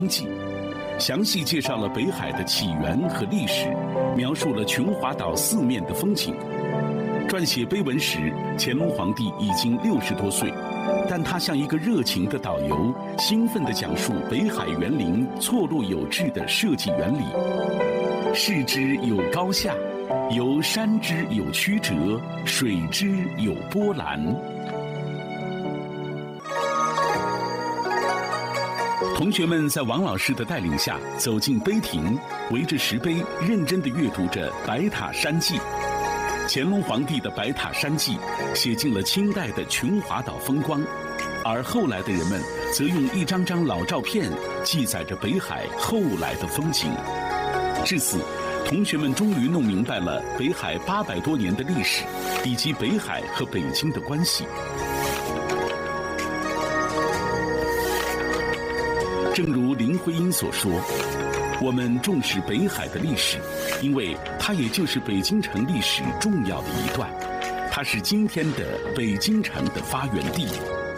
记》，详细介绍了北海的起源和历史，描述了琼华岛四面的风景。撰写碑文时，乾隆皇帝已经60多岁，但他像一个热情的导游，兴奋地讲述北海园林错落有致的设计原理。势之有高下，由山之有曲折，水之有波澜。同学们在王老师的带领下走进碑亭，围着石碑认真地阅读着《白塔山记》。乾隆皇帝的《白塔山记》写进了清代的琼华岛风光，而后来的人们则用一张张老照片记载着北海后来的风景。至此，同学们终于弄明白了北海800多年的历史，以及北海和北京的关系。正如林徽因所说，我们重视北海的历史，因为它也就是北京城历史重要的一段，它是今天的北京城的发源地。